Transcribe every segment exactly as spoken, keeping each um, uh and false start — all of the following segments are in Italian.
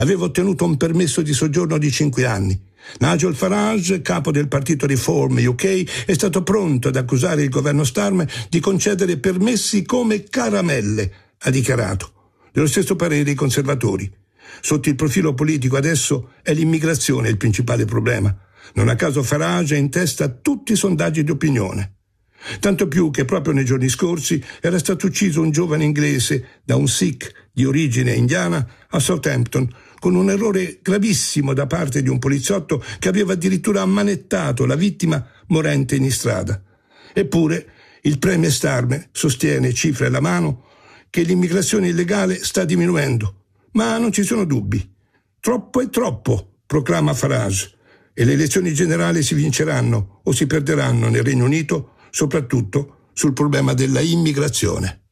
aveva ottenuto un permesso di soggiorno di cinque anni. Nigel Farage, capo del partito Reform U K, è stato pronto ad accusare il governo Starmer di concedere permessi come caramelle, ha dichiarato. Dello stesso parere i conservatori. Sotto il profilo politico adesso è l'immigrazione il principale problema. Non a caso Farage è in testa a tutti i sondaggi di opinione. Tanto più che proprio nei giorni scorsi era stato ucciso un giovane inglese da un Sikh di origine indiana a Southampton con un errore gravissimo da parte di un poliziotto che aveva addirittura ammanettato la vittima morente in strada. Eppure il premier Starmer sostiene, cifre alla mano, che l'immigrazione illegale sta diminuendo. Ma non ci sono dubbi. Troppo è troppo, proclama Farage, e le elezioni generali si vinceranno o si perderanno nel Regno Unito, soprattutto sul problema della immigrazione.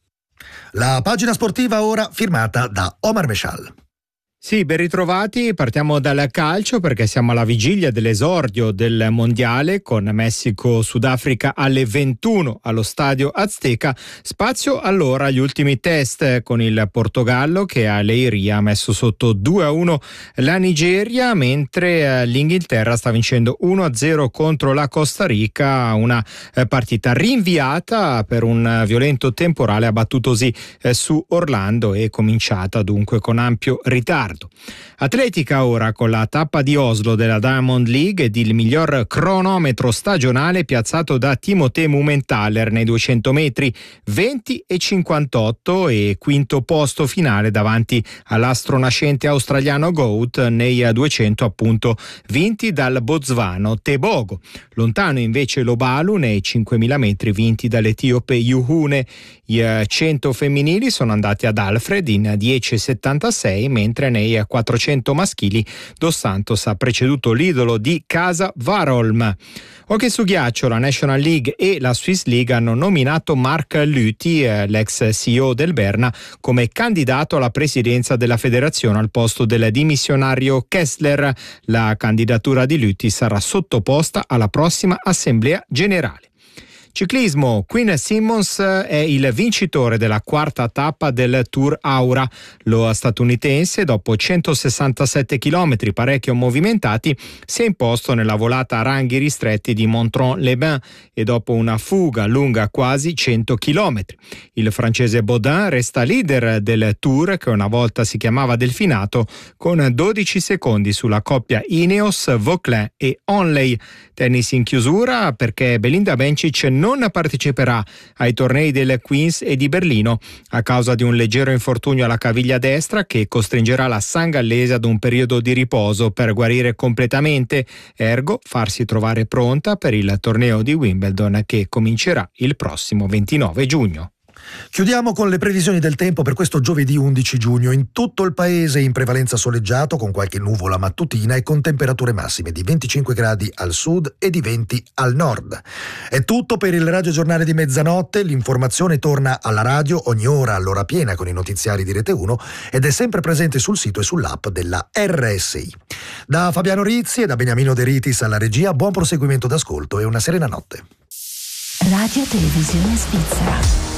La pagina sportiva ora firmata da Omar Meshal. Sì, ben ritrovati. Partiamo dal calcio perché siamo alla vigilia dell'esordio del mondiale con Messico-Sudafrica alle ventuno allo stadio Azteca. Spazio allora agli ultimi test con il Portogallo che a Leiria ha messo sotto due a uno la Nigeria, mentre l'Inghilterra sta vincendo uno a zero contro la Costa Rica, una partita rinviata per un violento temporale abbattutosi su Orlando e cominciata dunque con ampio ritardo. Atletica ora con la tappa di Oslo della Diamond League ed il miglior cronometro stagionale piazzato da Timothée Mumenthaler nei duecento metri, venti e cinquantotto, e quinto posto finale davanti all'astro nascente australiano Goat nei duecento appunto vinti dal botswano Tebogo. Lontano invece Lobalu nei cinquemila metri vinti dall'etiope Yuhune. I cento femminili sono andati ad Alfred in dieci e settantasei, mentre nei quattrocento maschili Dos Santos ha preceduto l'idolo di casa Varolm. Hockey su ghiaccio, la National League e la Swiss League hanno nominato Mark Lüthi, l'ex C E O del Berna, come candidato alla presidenza della federazione al posto del dimissionario Kessler. La candidatura di Lüthi sarà sottoposta alla prossima assemblea generale. Ciclismo, Quinn Simmons è il vincitore della quarta tappa del Tour Aura. Lo statunitense, dopo centosessantasette chilometri parecchio movimentati, si è imposto nella volata a ranghi ristretti di Montron-les-Bains e dopo una fuga lunga quasi cento chilometri. Il francese Baudin resta leader del Tour, che una volta si chiamava Delfinato, con dodici secondi sulla coppia Ineos, Vauclin e Onley. Tennis in chiusura perché Belinda Bencic non parteciperà ai tornei del Queens e di Berlino a causa di un leggero infortunio alla caviglia destra che costringerà la sangallese ad un periodo di riposo per guarire completamente, ergo farsi trovare pronta per il torneo di Wimbledon che comincerà il prossimo ventinove giugno. Chiudiamo con le previsioni del tempo per questo giovedì undici giugno. In tutto il paese in prevalenza soleggiato con qualche nuvola mattutina e con temperature massime di venticinque gradi al sud e di venti al nord. È tutto per il Radio Giornale di mezzanotte. L'informazione torna alla radio ogni ora all'ora piena con i notiziari di Rete uno ed è sempre presente sul sito e sull'app della R S I. Da Fabiano Rizzi e da Beniamino De Ritis alla regia, buon proseguimento d'ascolto e una serena notte. Radio Televisione Svizzera.